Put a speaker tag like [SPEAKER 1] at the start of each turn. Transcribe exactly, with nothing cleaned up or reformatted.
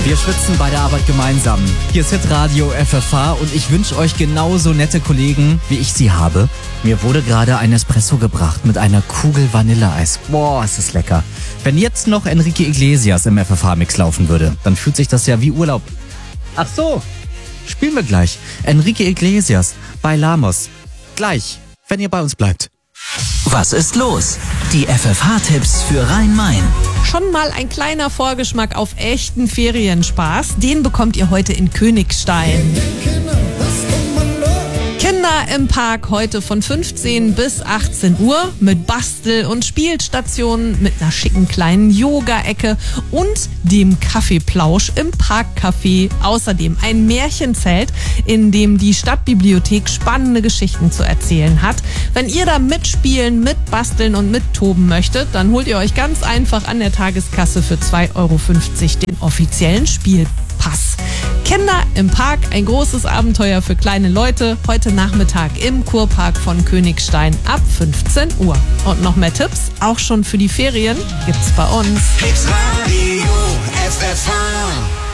[SPEAKER 1] Wir schwitzen bei der Arbeit gemeinsam. Hier ist Hitradio F F H und ich wünsche euch genauso nette Kollegen, wie ich sie habe. Mir wurde gerade ein Espresso gebracht mit einer Kugel Vanilleeis. Boah, ist das lecker. Wenn jetzt noch Enrique Iglesias im F F H-Mix laufen würde, dann fühlt sich das ja wie Urlaub. Ach so, spielen wir gleich. Enrique Iglesias bei Lamos. Gleich, wenn ihr bei uns bleibt.
[SPEAKER 2] Was ist los? Die F F H-Tipps für Rhein-Main.
[SPEAKER 3] Schon mal ein kleiner Vorgeschmack auf echten Ferienspaß. Den bekommt ihr heute in Königstein. Kinder im Park heute von fünfzehn bis achtzehn Uhr mit Bastel- und Spielstationen, mit einer schicken kleinen Yoga-Ecke und dem Kaffeeplausch im Parkcafé. Außerdem ein Märchenzelt, in dem die Stadtbibliothek spannende Geschichten zu erzählen hat. Wenn ihr da mitspielen, mitbasteln und mittoben möchtet, dann holt ihr euch ganz einfach an der Tageskasse für zwei Euro fünfzig den offiziellen Spielpass. Kinder im Park, ein großes Abenteuer für kleine Leute. Heute Nachmittag im Kurpark von Königstein ab fünfzehn Uhr. Und noch mehr Tipps, auch schon für die Ferien, gibt's bei uns.
[SPEAKER 4] Hitradio F F H